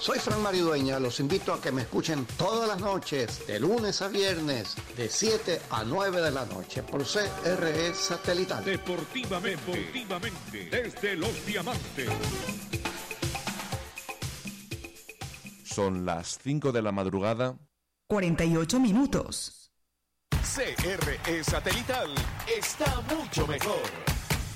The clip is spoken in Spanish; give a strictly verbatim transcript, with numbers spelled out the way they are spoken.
Soy Fran Maridueña, los invito a que me escuchen todas las noches, de lunes a viernes, de siete a nueve de la noche, por C R E Satelital. Deportivamente, deportivamente, desde Los Diamantes. Son las cinco de la madrugada. cuarenta y ocho minutos. C R E Satelital está mucho mejor.